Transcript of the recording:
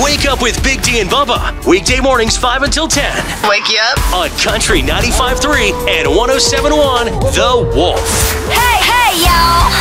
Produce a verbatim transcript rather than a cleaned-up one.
Wake Up with Big D and Bubba. Weekday mornings five until ten. Wake you up. On Country ninety-five point three and one oh seven point one The Wolf. Hey, hey, y'all.